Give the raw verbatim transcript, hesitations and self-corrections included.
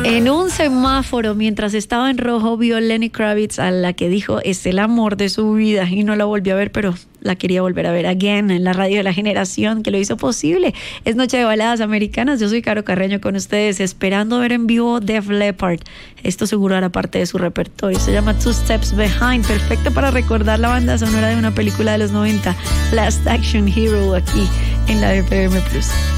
En un semáforo, mientras estaba en rojo, vio a Lenny Kravitz, a la que dijo es el amor de su vida, y no la volvió a ver, pero la quería volver a ver again en la radio de la generación que lo hizo posible. Es Noche de Baladas Americanas. Yo soy Caro Carreño con ustedes, esperando ver en vivo Def Leppard. Esto seguro hará parte de su repertorio. Se llama Two Steps Behind, perfecto para recordar la banda sonora de una película de los noventa, Last Action Hero, aquí en la F M Plus.